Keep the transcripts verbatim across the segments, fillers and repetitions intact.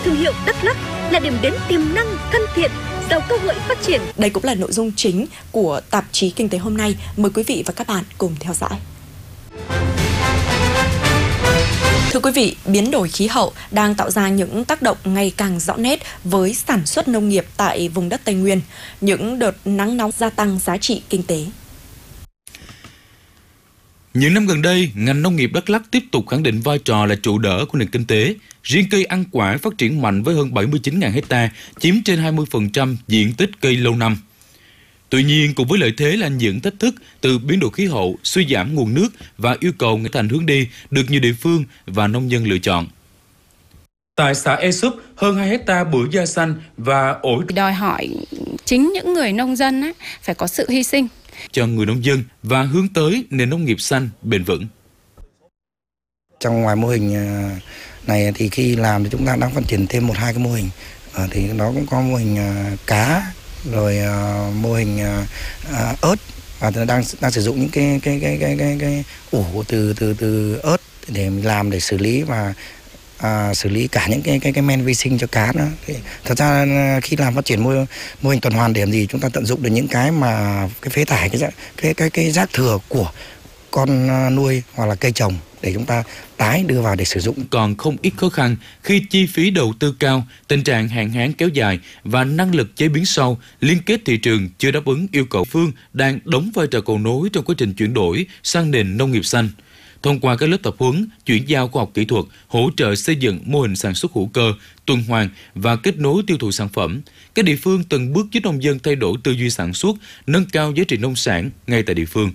thương hiệu Đắk Lắk là điểm đến tiềm năng, thân thiện, giàu cơ hội phát triển. Đây cũng là nội dung chính của tạp chí Kinh tế hôm nay. Mời quý vị và các bạn cùng theo dõi. Thưa quý vị, biến đổi khí hậu đang tạo ra những tác động ngày càng rõ nét với sản xuất nông nghiệp tại vùng đất Tây Nguyên. Những đợt nắng nóng gia tăng giá trị kinh tế. Những năm gần đây, ngành nông nghiệp Đắk Lắk tiếp tục khẳng định vai trò là trụ đỡ của nền kinh tế. Riêng cây ăn quả phát triển mạnh với hơn bảy mươi chín nghìn ha, chiếm trên hai mươi phần trăm diện tích cây lâu năm. Tuy nhiên, cùng với lợi thế là những thách thức từ biến đổi khí hậu, suy giảm nguồn nước và yêu cầu ngày thành hướng đi được nhiều địa phương và nông dân lựa chọn. Tại xã E Súp, hơn hai hecta bưởi da xanh và ổi đòi hỏi chính những người nông dân ấy, phải có sự hy sinh cho người nông dân và hướng tới nền nông nghiệp xanh bền vững. Trong ngoài mô hình này thì khi làm thì chúng ta đang phát triển thêm một hai cái mô hình, à, thì nó cũng có mô hình uh, cá, rồi uh, mô hình uh, ớt, và đang đang sử dụng những cái cái cái cái cái, cái ủ từ từ từ ớt để làm để xử lý và À, xử lý cả những cái cái cái men vi sinh cho cá nữa. Thì thật ra khi làm phát triển mô mô hình tuần hoàn để làm gì, chúng ta tận dụng được những cái mà cái phế thải, cái cái cái cái rác thừa của con nuôi hoặc là cây trồng để chúng ta tái đưa vào để sử dụng. Còn không ít khó khăn khi chi phí đầu tư cao, tình trạng hạn hán kéo dài và năng lực chế biến sâu, liên kết thị trường chưa đáp ứng yêu cầu. Phương đang đóng vai trò cầu nối trong quá trình chuyển đổi sang nền nông nghiệp xanh. Thông qua các lớp tập huấn, chuyển giao khoa học kỹ thuật, hỗ trợ xây dựng mô hình sản xuất hữu cơ, tuần hoàn và kết nối tiêu thụ sản phẩm, các địa phương từng bước giúp nông dân thay đổi tư duy sản xuất, nâng cao giá trị nông sản ngay tại địa phương.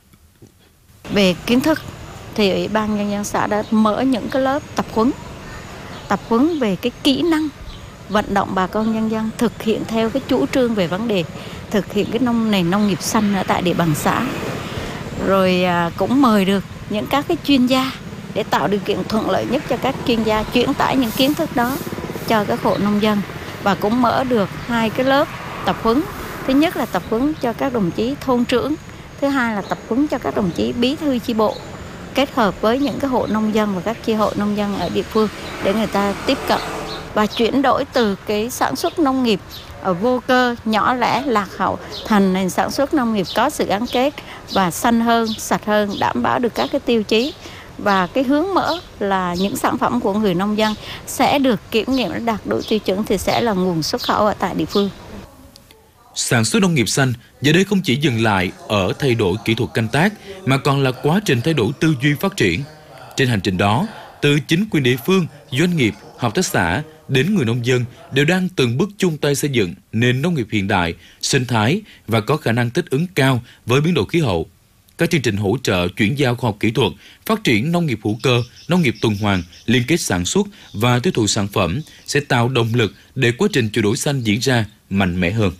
Về kiến thức thì Ủy ban Nhân dân xã đã mở những cái lớp tập huấn, tập huấn về cái kỹ năng vận động bà con nhân dân thực hiện theo cái chủ trương về vấn đề thực hiện cái nông nền nông nghiệp xanh ở tại địa bàn xã. Rồi à, cũng mời được những các cái chuyên gia để tạo điều kiện thuận lợi nhất cho các chuyên gia chuyển tải những kiến thức đó cho các hộ nông dân, và cũng mở được hai cái lớp tập huấn. Thứ nhất là tập huấn cho các đồng chí thôn trưởng, thứ hai là tập huấn cho các đồng chí bí thư chi bộ, kết hợp với những cái hộ nông dân và các chi hội nông dân ở địa phương để người ta tiếp cận và chuyển đổi từ cái sản xuất nông nghiệp ở vô cơ, nhỏ lẻ, lạc hậu thành nền sản xuất nông nghiệp có sự gắn kết và xanh hơn, sạch hơn, đảm bảo được các cái tiêu chí. Và cái hướng mở là những sản phẩm của người nông dân sẽ được kiểm nghiệm đạt đủ tiêu chuẩn thì sẽ là nguồn xuất khẩu ở tại địa phương. Sản xuất nông nghiệp xanh giờ đây không chỉ dừng lại ở thay đổi kỹ thuật canh tác mà còn là quá trình thay đổi tư duy phát triển. Trên hành trình đó, từ chính quyền địa phương, doanh nghiệp, hợp tác xã đến người nông dân đều đang từng bước chung tay xây dựng nền nông nghiệp hiện đại, sinh thái và có khả năng thích ứng cao với biến đổi khí hậu. Các chương trình hỗ trợ chuyển giao khoa học kỹ thuật, phát triển nông nghiệp hữu cơ, nông nghiệp tuần hoàn, liên kết sản xuất và tiêu thụ sản phẩm sẽ tạo động lực để quá trình chuyển đổi xanh diễn ra mạnh mẽ hơn.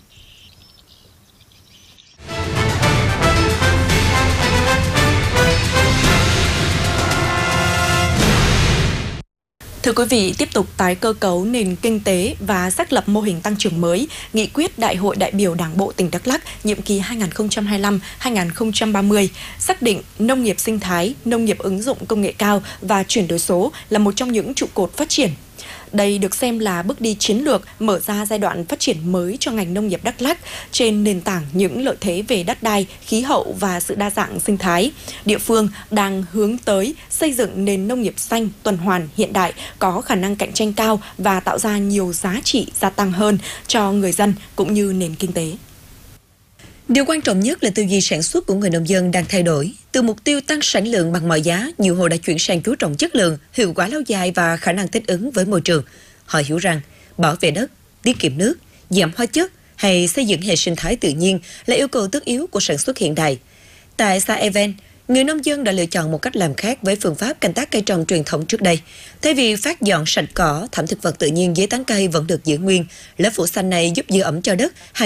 Thưa quý vị, tiếp tục tái cơ cấu nền kinh tế và xác lập mô hình tăng trưởng mới, nghị quyết Đại hội đại biểu Đảng bộ tỉnh Đắk Lắk nhiệm kỳ hai nghìn không trăm hai mươi lăm đến hai nghìn không trăm ba mươi xác định nông nghiệp sinh thái, nông nghiệp ứng dụng công nghệ cao và chuyển đổi số là một trong những trụ cột phát triển. Đây được xem là bước đi chiến lược mở ra giai đoạn phát triển mới cho ngành nông nghiệp Đắk Lắk trên nền tảng những lợi thế về đất đai, khí hậu và sự đa dạng sinh thái. Địa phương đang hướng tới xây dựng nền nông nghiệp xanh, tuần hoàn, hiện đại, có khả năng cạnh tranh cao và tạo ra nhiều giá trị gia tăng hơn cho người dân cũng như nền kinh tế. Điều quan trọng nhất là tư duy sản xuất của người nông dân đang thay đổi. Từ mục tiêu tăng sản lượng bằng mọi giá, nhiều hộ đã chuyển sang chú trọng chất lượng, hiệu quả lâu dài và khả năng thích ứng với môi trường. Họ hiểu rằng bảo vệ đất, tiết kiệm nước, giảm hóa chất hay xây dựng hệ sinh thái tự nhiên là yêu cầu tất yếu của sản xuất hiện đại. Tại xã Even, người nông dân đã lựa chọn một cách làm khác với phương pháp canh tác cây trồng truyền thống trước đây. Thay vì phát dọn sạch cỏ, thảm thực vật tự nhiên dưới tán cây vẫn được giữ nguyên. Lớp phủ xanh này giúp giữ ẩm cho đất.